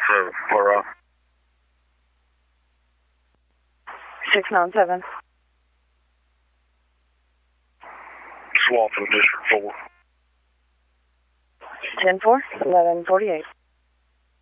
697, far out. 697. Swanson, District 4. 10-4, 1148.